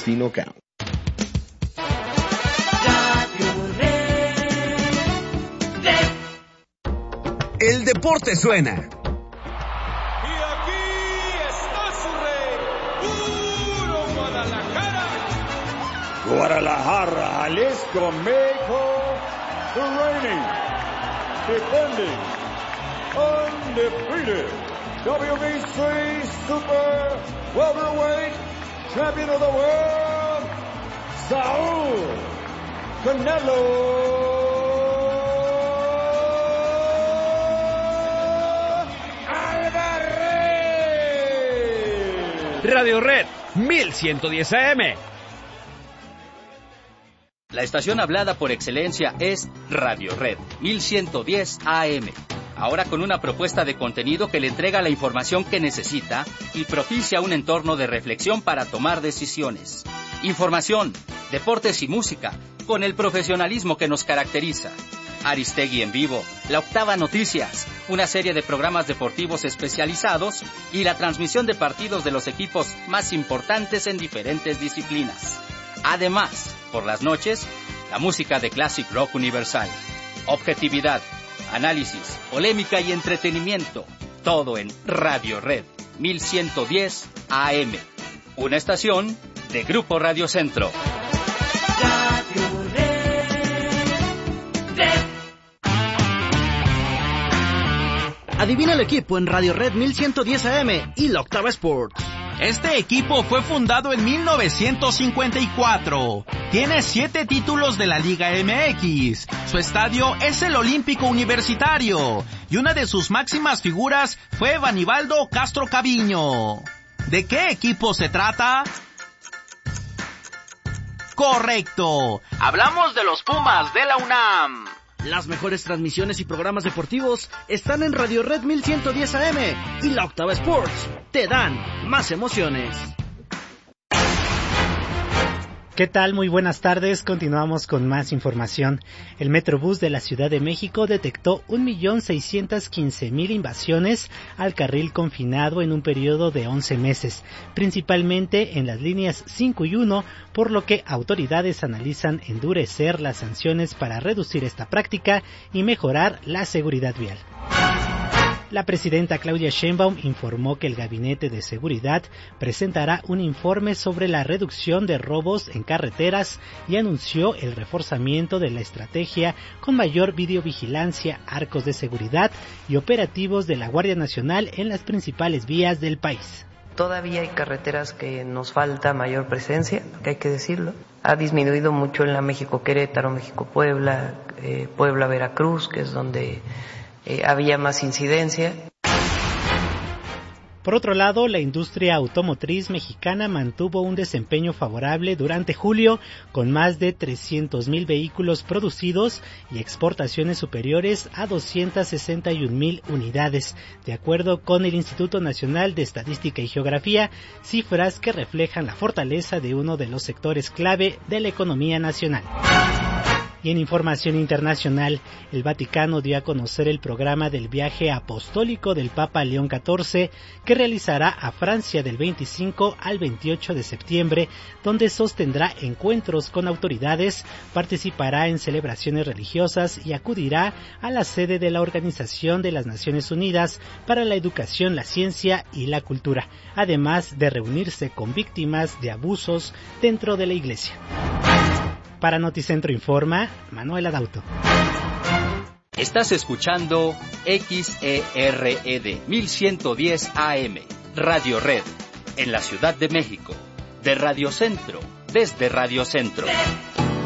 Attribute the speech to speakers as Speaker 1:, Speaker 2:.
Speaker 1: Casino Count.
Speaker 2: El deporte suena.
Speaker 3: Y aquí está su rey, puro Guadalajara.
Speaker 4: Guadalajara, Jalisco, México, the reigning, defending, undefeated WBC Super Welterweight Champion of the World, Saúl Canelo
Speaker 5: Radio Red 1110 AM.
Speaker 6: La estación hablada por excelencia es Radio Red 1110 AM. Ahora con una propuesta de contenido que le entrega la información que necesita y propicia un entorno de reflexión para tomar decisiones. Información, deportes y música, con el profesionalismo que nos caracteriza. Aristegui en vivo, La Octava Noticias, una serie de programas deportivos especializados y la transmisión de partidos de los equipos más importantes en diferentes disciplinas. Además, por las noches, la música de Classic Rock Universal. Objetividad, análisis, polémica y entretenimiento. Todo en Radio Red 1110 AM. Una estación de Grupo Radio Centro.
Speaker 7: Adivina el equipo en Radio Red 1110 AM y La Octava Sports.
Speaker 8: Este equipo fue fundado en 1954. Tiene 7 títulos de la Liga MX. Su estadio es el Olímpico Universitario. Y una de sus máximas figuras fue Banibaldo Castro Caviño. ¿De qué equipo se trata? Correcto. Hablamos de los Pumas de la UNAM.
Speaker 7: Las mejores transmisiones y programas deportivos están en Radio Red 1110 AM y La Octava Sports. Te dan más emociones.
Speaker 9: ¿Qué tal? Muy buenas tardes. Continuamos con más información. El Metrobús de la Ciudad de México detectó 1.615.000 invasiones al carril confinado en un periodo de 11 meses, principalmente en las líneas 5 y 1, por lo que autoridades analizan endurecer las sanciones para reducir esta práctica y mejorar la seguridad vial. La presidenta Claudia Sheinbaum informó que el Gabinete de Seguridad presentará un informe sobre la reducción de robos en carreteras y anunció el reforzamiento de la estrategia con mayor videovigilancia, arcos de seguridad y operativos de la Guardia Nacional en las principales vías del país.
Speaker 10: Todavía hay carreteras que nos falta mayor presencia, que hay que decirlo. Ha disminuido mucho en la México-Querétaro, México-Puebla, Puebla-Veracruz, que es donde había más incidencia.
Speaker 9: Por otro lado, la industria automotriz mexicana mantuvo un desempeño favorable durante julio, con más de 300.000 vehículos producidos y exportaciones superiores a 261.000 unidades, de acuerdo con el Instituto Nacional de Estadística y Geografía, cifras que reflejan la fortaleza de uno de los sectores clave de la economía nacional. Y en información internacional, el Vaticano dio a conocer el programa del viaje apostólico del Papa León XIV, que realizará a Francia del 25 al 28 de septiembre, donde sostendrá encuentros con autoridades, participará en celebraciones religiosas y acudirá a la sede de la Organización de las Naciones Unidas para la Educación, la Ciencia y la Cultura, además de reunirse con víctimas de abusos dentro de la Iglesia. Para Noticentro Informa, Manuel Adauto.
Speaker 6: Estás escuchando XERED 1110 AM, Radio Red, en la Ciudad de México, de Radio Centro, desde Radio Centro.